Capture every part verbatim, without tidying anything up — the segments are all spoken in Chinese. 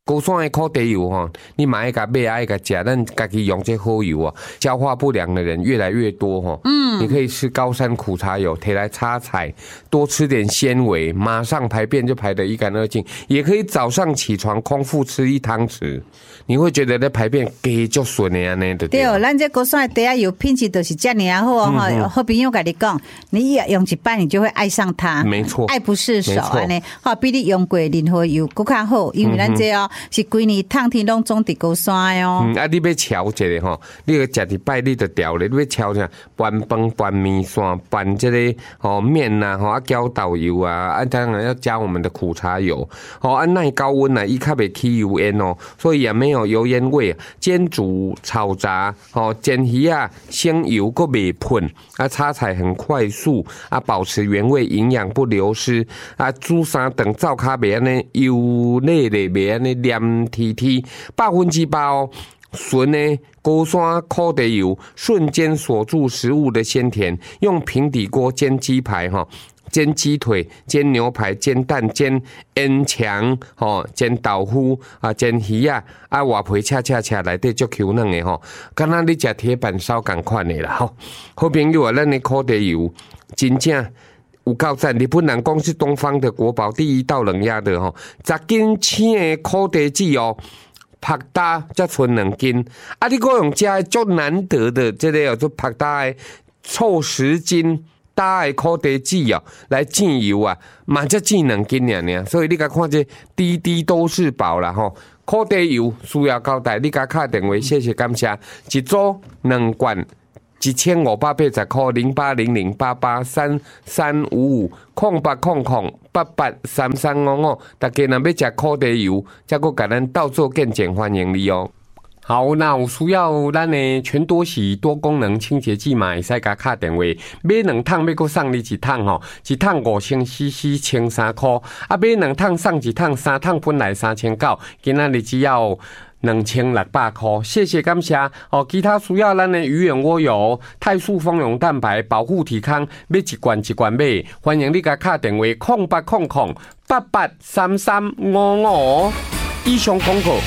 高酸的烤地油哈，你买一个买爱一个吃，咱自己用这好油啊，消化不良的人越来越多哈。嗯，你可以吃高山苦茶油，提来擦菜，多吃点纤维，马上排便就排得一干二净。也可以早上起床空腹吃一汤匙，你会觉得那排便给就顺的安尼的。 对，咱这高酸的地油品质都是这样好哈。嗯、好朋友跟你讲，你用一半你就会爱上它， 没错， 爱不释手安尼。好，比你用过任何油更加好，因为咱这哦。是规年冬天拢总伫高山的哦。 嗯，啊，你要调一个吼，你个食一摆你就调咧，你要调啥？拌饭、拌面线、拌这个吼面呐，吼啊浇豆油啊，啊当然要加我们的苦茶油，吼啊耐高温呐，伊较袂起油烟哦，所以也没有油烟味。煎煮、炒炸，吼煎鱼啊，鲜油个袂喷，啊擦菜很快速，啊保持原味，营养不流失，啊煮三顿灶骹袂安尼油腻咧，袂安尼黏贴贴，百分之百哦。纯的高山烤地油，瞬间锁住食物的鲜甜。用平底锅煎鸡排哈，煎鸡腿、煎牛排、煎蛋、煎烟肠、吼煎豆腐啊、煎鱼啊，啊外皮恰恰恰内底足 Q 嫩的吼，敢若你食铁板烧共款的啦吼。好朋友啊，咱的烤地油真正。有够赞！日本人讲是东方的国宝，第一道冷压的吼，十斤青的烤地子哦，拍打才剩两斤。啊，你讲用这足难得的，这个叫做拍打的凑十斤打的烤地子哦，来煎油啊，嘛才煎两斤尔尔。所以你甲看这滴滴都是宝啦吼。烤地油需要交代，你甲打电话，谢谢感谢，一组两罐。一千五百八十块，零八零零八八三三五五空八空空八八三三五五，大家若要食烤地油，再个甲咱到做见证，欢迎你哦。好，那有需要咱的全多洗多功能清洁剂嘛？会使甲打电话，买两桶要阁送你一桶吼，一桶五千 C C 千三块，啊买两桶送一桶，三桶本来三千九，今仔日只要。两千六百块，谢谢感谢哦。其他需要咱的鱼眼蜗油、泰素丰溶蛋白、保护体康，要一罐一罐买。欢迎你甲打电话空八空空八八三三五五。以上广告。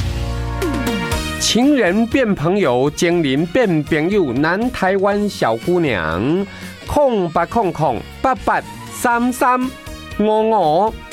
情人变朋友，精灵变朋友，南台湾小姑娘空八空空八八三三五五。